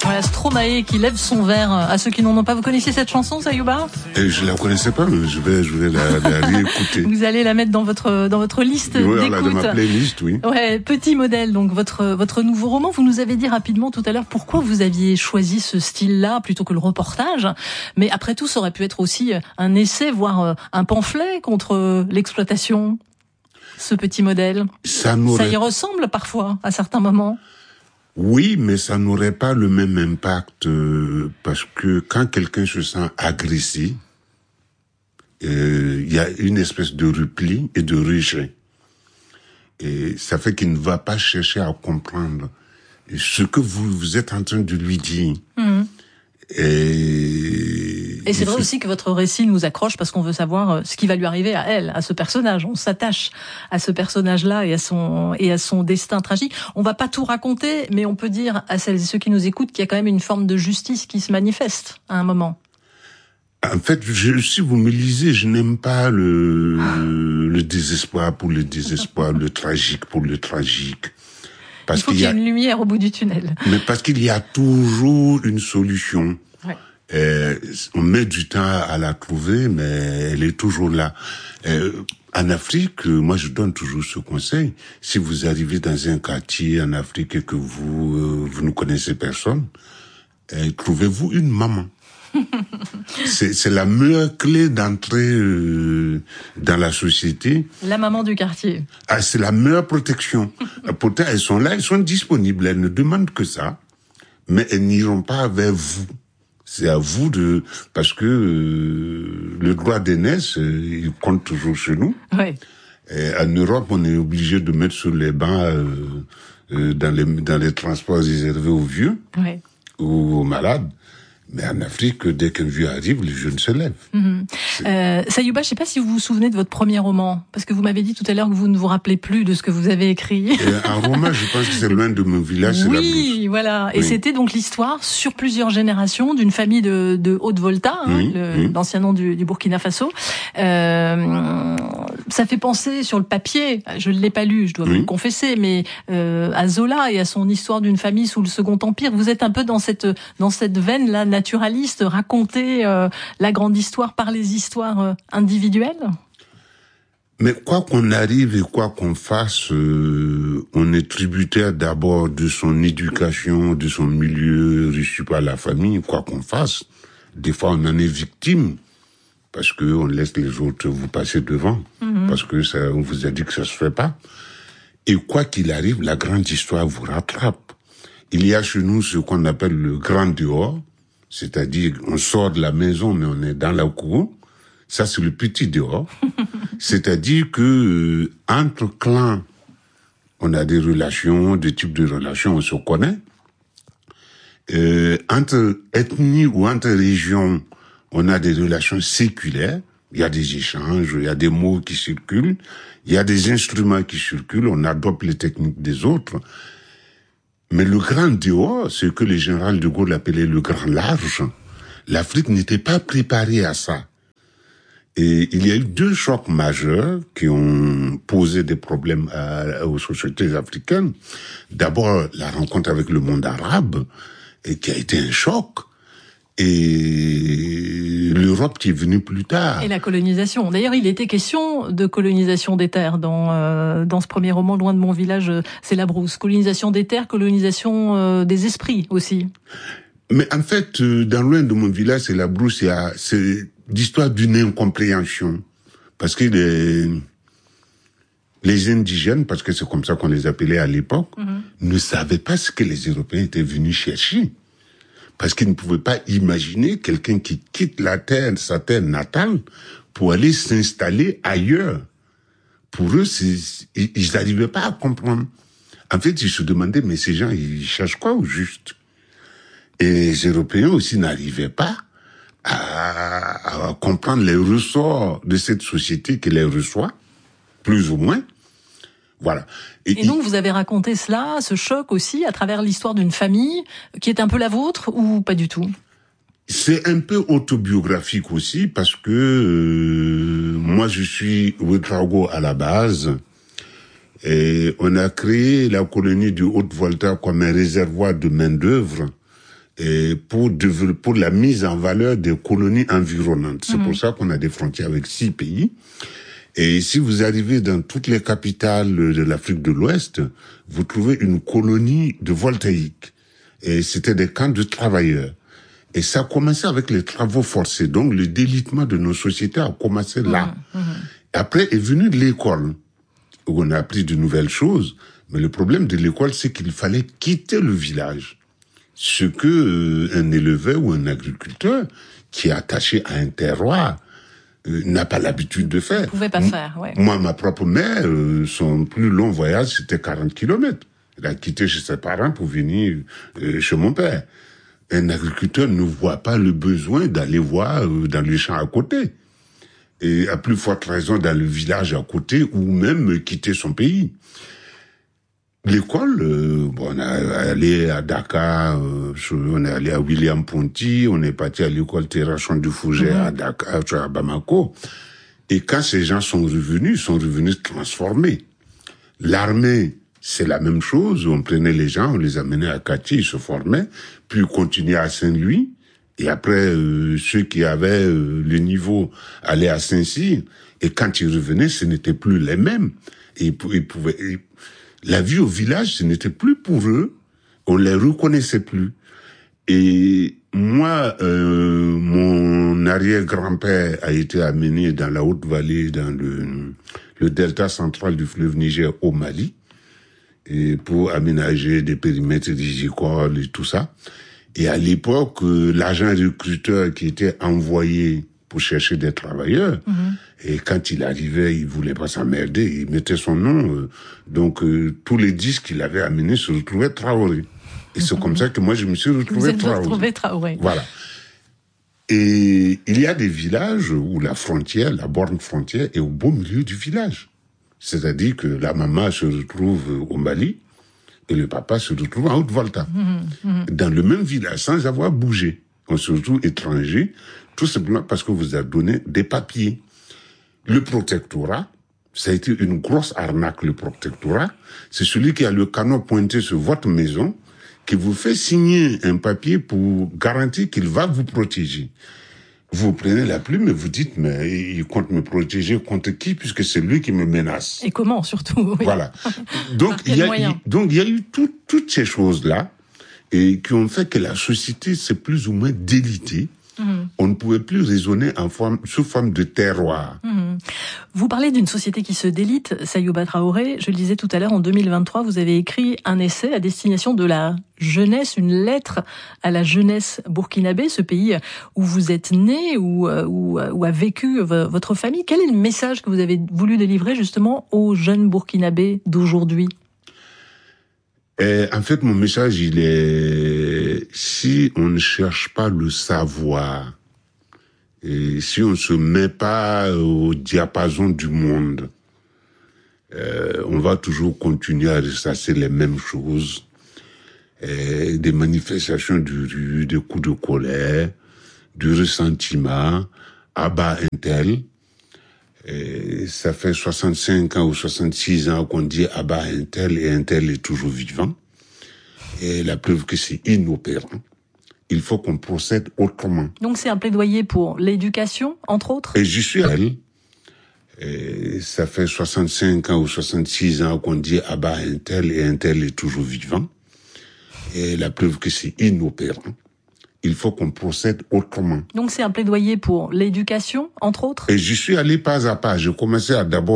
Voilà, Stromae qui lève son verre à ceux qui n'en ont pas. Vous connaissez cette chanson, Sayouba ? Je la connaissais pas, mais je vais la réécouter. Vous allez la mettre dans votre liste d'écoute. Dans ma playlist, oui. Ouais, Petit modèle, donc votre nouveau roman. Vous nous avez dit rapidement tout à l'heure pourquoi vous aviez choisi ce style-là plutôt que le reportage. Mais après tout, ça aurait pu être aussi un essai, voire un pamphlet contre l'exploitation. Ce petit modèle. Ça y ressemble parfois à certains moments. Oui, mais ça n'aurait pas le même impact parce que quand quelqu'un se sent agressé, il y a une espèce de repli et de rejet. Et ça fait qu'il ne va pas chercher à comprendre ce que vous êtes en train de lui dire. Mmh. Et c'est vrai aussi que votre récit nous accroche parce qu'on veut savoir ce qui va lui arriver à elle, à ce personnage. On s'attache à ce personnage-là et à son destin tragique. On va pas tout raconter, mais on peut dire à celles et ceux qui nous écoutent qu'il y a quand même une forme de justice qui se manifeste à un moment. En fait, si vous me lisez, je n'aime pas le désespoir pour le désespoir, le tragique pour le tragique. Il faut qu'il y ait une lumière au bout du tunnel. Mais parce qu'il y a toujours une solution. Ouais. On met du temps à la trouver, mais elle est toujours là. En Afrique, moi je donne toujours ce conseil. Si vous arrivez dans un quartier en Afrique et que vous ne connaissez personne, trouvez-vous une maman. C'est la meilleure clé d'entrée dans la société. La maman du quartier. Ah, c'est la meilleure protection. Pourtant, elles sont là, elles sont disponibles, elles ne demandent que ça, mais elles n'iront pas vers vous. C'est à vous parce que le droit d'aînesse, il compte toujours chez nous. Ouais. Et en Europe, on est obligé de mettre sur les bancs dans les transports réservés aux vieux, ouais, ou aux malades. Mais en Afrique, dès qu'un vieux arrive, les jeunes se lèvent. Sayouba, je ne sais pas si vous vous souvenez de votre premier roman, parce que vous m'avez dit tout à l'heure que vous ne vous rappelez plus de ce que vous avez écrit. Un roman, je pense que c'est Loin de mon village, c'est la brousse. Oui, voilà. Et c'était donc l'histoire sur plusieurs générations d'une famille de Haute-Volta, l'ancien nom du Burkina Faso. Ça fait penser sur le papier, je ne l'ai pas lu, je dois vous le confesser, mais à Zola et à son histoire d'une famille sous le Second Empire. Vous êtes un peu dans cette veine-là, naturaliste, raconter la grande histoire par les histoires individuelles. Mais quoi qu'on arrive et quoi qu'on fasse, on est tributaire d'abord de son éducation, de son milieu reçu par la famille, quoi qu'on fasse. Des fois, on en est victime, parce que on laisse les autres vous passer devant, parce que on vous a dit que ça se fait pas. Et quoi qu'il arrive, la grande histoire vous rattrape. Il y a chez nous ce qu'on appelle le grand dehors, c'est-à-dire on sort de la maison, mais on est dans la cour. Ça, c'est le petit dehors. C'est-à-dire que entre clans, on a des relations, des types de relations, on se connaît. Entre ethnies ou entre régions, on a des relations séculaires. Il y a des échanges, il y a des mots qui circulent, il y a des instruments qui circulent, on adopte les techniques des autres. Mais le grand dehors, ce que le général de Gaulle appelait le grand large, l'Afrique n'était pas préparée à ça. Et il y a eu 2 chocs majeurs qui ont posé des problèmes aux sociétés africaines. D'abord, la rencontre avec le monde arabe, et qui a été un choc. Et l'Europe qui est venue plus tard. Et la colonisation. D'ailleurs, il était question de colonisation des terres dans ce premier roman, Loin de mon village, c'est la brousse. Colonisation des terres, colonisation des esprits aussi. Mais en fait, dans Loin de mon village, c'est la brousse, c'est l'histoire d'une incompréhension. Parce que les indigènes, parce que c'est comme ça qu'on les appelait à l'époque, ne savaient pas ce que les Européens étaient venus chercher. Parce qu'ils ne pouvaient pas imaginer quelqu'un qui quitte sa terre natale, pour aller s'installer ailleurs. Pour eux, ils n'arrivaient pas à comprendre. En fait, ils se demandaient, mais ces gens, ils cherchent quoi au juste? Et les Européens aussi n'arrivaient pas à comprendre les ressorts de cette société qui les reçoit, plus ou moins. Voilà. Et donc, vous avez raconté cela, ce choc aussi, à travers l'histoire d'une famille qui est un peu la vôtre, ou pas du tout? C'est un peu autobiographique aussi, parce que moi, je suis Ouédraogo à la base, et on a créé la colonie du Haute-Volta comme un réservoir de main-d'œuvre, et pour la mise en valeur des colonies environnantes. C'est pour ça qu'on a des frontières avec 6 pays. Et si vous arrivez dans toutes les capitales de l'Afrique de l'Ouest, vous trouvez une colonie de voltaïque. Et c'était des camps de travailleurs. Et ça a commencé avec les travaux forcés. Donc le délitement de nos sociétés a commencé là. Après est venue l'école, où on a appris de nouvelles choses. Mais le problème de l'école, c'est qu'il fallait quitter le village. Ce que un éleveur ou un agriculteur qui est attaché à un terroir n'a pas l'habitude de faire. Vous pouvez pas faire, ouais. Moi, ma propre mère, son plus long voyage, c'était 40 kilomètres. Elle a quitté chez ses parents pour venir chez mon père. Un agriculteur ne voit pas le besoin d'aller voir dans les champs à côté. Et à plus forte raison dans le village à côté ou même quitter son pays. L'école, on est allé à Dakar, on est allé à William Ponty, on est parti à l'école Terrachon du Fougère à Dakar, à Bamako. Et quand ces gens sont revenus transformés. L'armée, c'est la même chose. On prenait les gens, on les amenait à Kati, ils se formaient, puis on continuait à Saint-Louis. Et après, ceux qui avaient le niveau allaient à Saint-Cyr. Et quand ils revenaient, ce n'était plus les mêmes. Et ils pouvaient... La vie au village, ce n'était plus pour eux. On les reconnaissait plus. Et moi, mon arrière-grand-père a été amené dans la Haute-Vallée, dans le delta central du fleuve Niger au Mali, et pour aménager des périmètres rizicoles et tout ça. Et à l'époque, l'agent recruteur qui était envoyé pour chercher des travailleurs, et quand il arrivait, il voulait pas s'emmerder, il mettait son nom, donc tous les disques qu'il avait amenés se retrouvaient Traoré. Et c'est comme ça que moi je me suis retrouvé Traoré. Voilà. Et il y a des villages où la borne frontière est au beau milieu du village. C'est-à-dire que la maman se retrouve au Mali et le papa se retrouve en Haute-Volta. Dans le même village, sans avoir bougé. On se retrouve étranger, tout simplement parce qu'on vous a donné des papiers. Le protectorat, ça a été une grosse arnaque, le protectorat. C'est celui qui a le canon pointé sur votre maison, qui vous fait signer un papier pour garantir qu'il va vous protéger. Vous prenez la plume et vous dites, mais il compte me protéger contre qui, puisque c'est lui qui me menace. Et comment, surtout, oui. Voilà. Donc, il y a eu toutes ces choses-là, et qui ont fait que la société s'est plus ou moins délitée. On ne pouvait plus raisonner sous forme de terroir. Vous parlez d'une société qui se délite, Sayouba Traoré. Je le disais tout à l'heure, en 2023, vous avez écrit un essai à destination de la jeunesse, une lettre à la jeunesse burkinabé, ce pays où vous êtes né, où a vécu votre famille. Quel est le message que vous avez voulu délivrer justement aux jeunes burkinabés d'aujourd'hui ? En fait, mon message, il est, si on ne cherche pas le savoir, et si on se met pas au diapason du monde, on va toujours continuer à ressasser les mêmes choses, des manifestations de rue, des coups de colère, du ressentiment, abat un tel. Et ça fait 65 ans ou 66 ans qu'on dit abat un tel et un tel est toujours vivant. Et la preuve que c'est inopérant. Il faut qu'on procède autrement. Donc c'est un plaidoyer pour l'éducation, entre autres. Et j'y suis allé. Et ça fait 65 ans ou 66 ans qu'on dit abat un tel et un tel est toujours vivant. Et la preuve que c'est inopérant. Il faut qu'on procède autrement. Donc c'est un plaidoyer pour l'éducation, entre autres. Et j'y suis allé pas à pas. J'ai commencé à d'abord